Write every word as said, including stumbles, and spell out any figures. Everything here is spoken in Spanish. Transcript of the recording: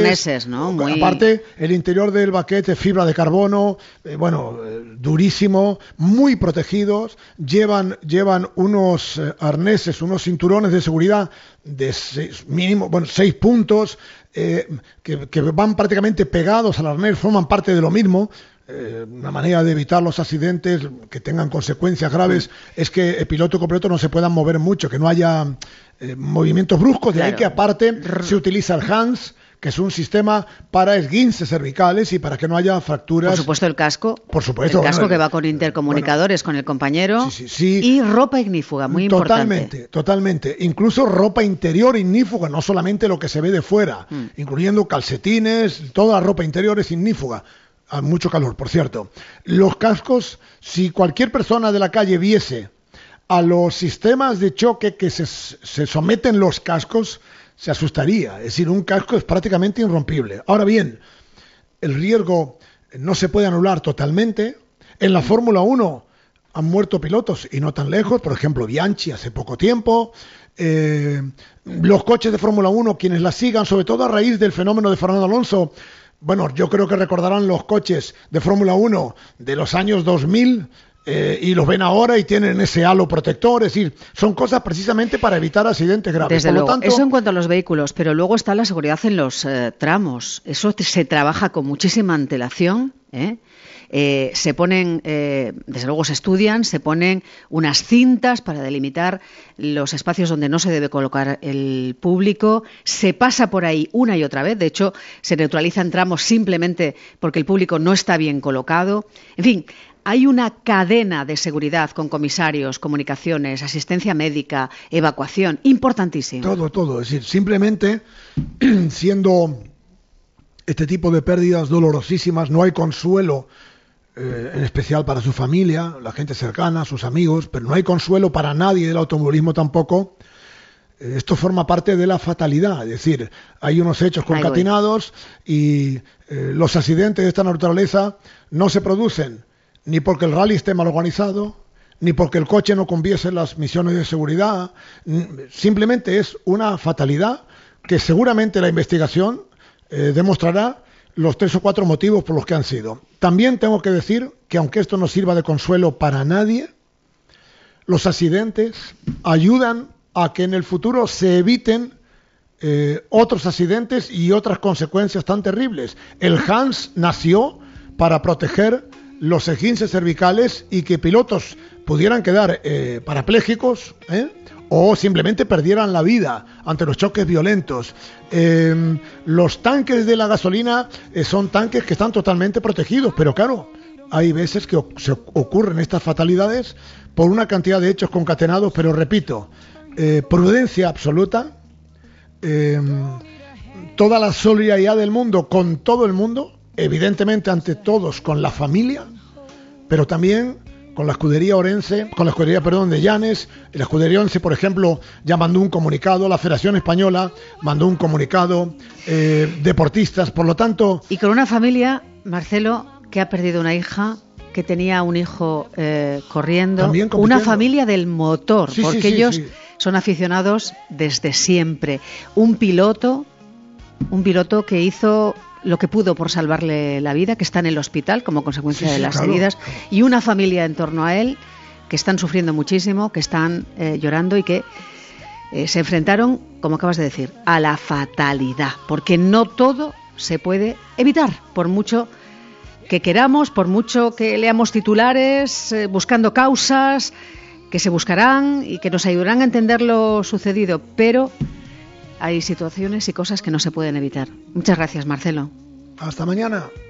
arneses, ¿no? Muy... Aparte, el interior del baquete, fibra de carbono, eh, bueno, eh, durísimo, muy protegidos, llevan, llevan unos eh, arneses, unos cinturones de seguridad de seis, mínimo, bueno, seis puntos, eh, que, que van prácticamente pegados al arnés, forman parte de lo mismo. Eh, una manera de evitar los accidentes que tengan consecuencias graves mm. es que el piloto y copiloto no se puedan mover mucho, que no haya eh, movimientos bruscos, de claro. ahí que aparte Rrr. se utiliza el HANS, que es un sistema para esguinces cervicales y para que no haya fracturas. Por supuesto el casco. Por supuesto. El casco bueno, que va con intercomunicadores, bueno, con el compañero. Sí, sí, sí. Y ropa ignífuga, muy totalmente, importante. Totalmente, totalmente. Incluso ropa interior ignífuga, no solamente lo que se ve de fuera, mm. incluyendo calcetines, toda la ropa interior es ignífuga. A mucho calor, por cierto. Los cascos, si cualquier persona de la calle viese a los sistemas de choque que se, se someten los cascos, se asustaría. Es decir, un casco es prácticamente irrompible. Ahora bien, el riesgo no se puede anular totalmente. En la Fórmula uno han muerto pilotos y no tan lejos, por ejemplo, Bianchi hace poco tiempo. Eh, los coches de Fórmula uno, quienes la sigan, sobre todo a raíz del fenómeno de Fernando Alonso, bueno, yo creo que recordarán los coches de Fórmula uno de los años dos mil eh, y los ven ahora y tienen ese halo protector, es decir, son cosas precisamente para evitar accidentes graves. Desde Por luego, lo tanto, eso en cuanto a los vehículos, pero luego está la seguridad en los eh, tramos. Eso se trabaja con muchísima antelación, ¿eh? Eh, se ponen, eh, desde luego se estudian, se ponen unas cintas para delimitar los espacios donde no se debe colocar el público, se pasa por ahí una y otra vez, de hecho se neutralizan tramos simplemente porque el público no está bien colocado, en fin, hay una cadena de seguridad con comisarios, comunicaciones, asistencia médica, evacuación, importantísimo. Todo, todo, es decir, simplemente siendo este tipo de pérdidas dolorosísimas, no hay consuelo. Eh, en especial para su familia, la gente cercana, sus amigos, pero no hay consuelo para nadie del automovilismo tampoco. Eh, esto forma parte de la fatalidad, es decir, hay unos hechos concatenados y eh, los accidentes de esta naturaleza no se producen ni porque el rally esté mal organizado, ni porque el coche no cumpliese las misiones de seguridad, simplemente es una fatalidad que seguramente la investigación eh, demostrará los tres o cuatro motivos por los que han sido. También tengo que decir que aunque esto no sirva de consuelo para nadie, los accidentes ayudan a que en el futuro se eviten eh, otros accidentes y otras consecuencias tan terribles. El HANS nació para proteger los esguinces cervicales y que pilotos pudieran quedar eh, parapléjicos, ¿eh? o simplemente perdieran la vida ante los choques violentos. Eh, los tanques de la gasolina eh, son tanques que están totalmente protegidos, pero claro, hay veces que se ocurren estas fatalidades por una cantidad de hechos concatenados, pero repito, eh, prudencia absoluta, eh, toda la solidaridad del mundo con todo el mundo, evidentemente ante todos con la familia, pero también con la escudería Orense, con la escudería, perdón, de Llanes. La escudería Orense, por ejemplo, ya mandó un comunicado, la Federación Española mandó un comunicado, eh, deportistas, por lo tanto... Y con una familia, Marcelo, que ha perdido una hija, que tenía un hijo eh, corriendo, una familia del motor, sí, porque sí, sí, ellos sí. son aficionados desde siempre. Un piloto, un piloto que hizo lo que pudo por salvarle la vida, que está en el hospital como consecuencia sí, sí, de las claro, heridas, claro. y una familia en torno a él que están sufriendo muchísimo, que están eh, llorando y que eh, se enfrentaron, como acabas de decir, a la fatalidad, porque no todo se puede evitar, por mucho que queramos, por mucho que leamos titulares, eh, buscando causas que se buscarán y que nos ayudarán a entender lo sucedido, pero hay situaciones y cosas que no se pueden evitar. Muchas gracias, Marcelo. Hasta mañana.